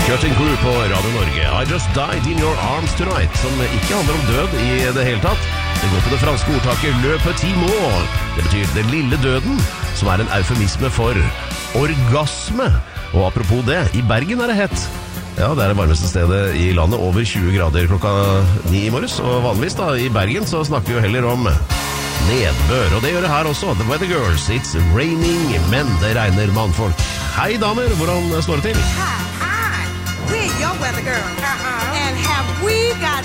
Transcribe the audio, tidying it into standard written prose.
Cutting Crew på Radio Norge. I Just Died in Your Arms Tonight, som ikke handler om død i det hele tatt. Det går på det franske ordtaket Le Petit Mort. Det betyr den lille døden, som en eufemisme for orgasme. Og apropos det, i Bergen det hett. Ja, det det varmeste stedet i landet, over 20 grader klokka 9 i morges. Og vanligvis da, i Bergen så snakker vi jo heller om nedbør. Og det gjør det her også. The Weather Girls, it's raining, men det regner mannfolk. Hei damer, hvordan står det til? Hi, we're your weather girl. And have we got